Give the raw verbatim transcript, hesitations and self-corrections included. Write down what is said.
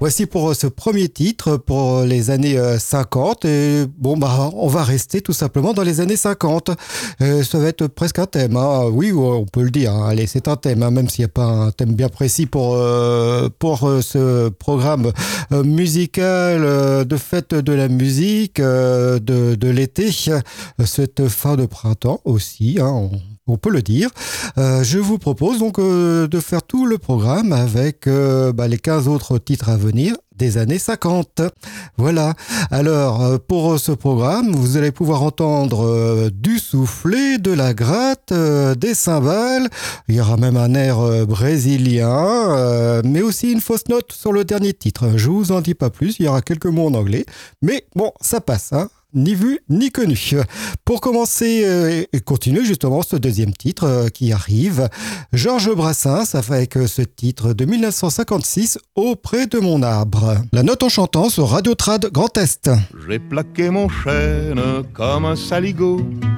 Voici pour ce premier titre pour les années cinquante. Et bon, bah, on va rester tout simplement dans les années cinquante. Euh, ça va être presque un thème. Hein. Oui, on peut le dire. Hein. Allez, c'est un thème, hein, même s'il n'y a pas un thème bien précis pour, euh, pour euh, ce programme euh, musical euh, de fête de la musique euh, de, de l'été. Cette fin de printemps aussi, hein, on, on peut le dire. Euh, je vous propose donc euh, de faire tout le programme avec euh, bah, les quinze autres titres à venir des années cinquante. Voilà. Alors, pour ce programme, vous allez pouvoir entendre euh, du soufflet, de la gratte, euh, des cymbales. Il y aura même un air euh, brésilien, euh, mais aussi une fausse note sur le dernier titre. Je vous en dis pas plus, il y aura quelques mots en anglais. Mais bon, ça passe, hein. Ni vu, ni connu. Pour commencer euh, et continuer justement ce deuxième titre euh, qui arrive, Georges Brassens avec euh, ce titre de dix-neuf cent cinquante-six, Auprès de mon arbre. La note en chantant sur Radio Trad Grand Est. J'ai plaqué mon chêne comme un saligot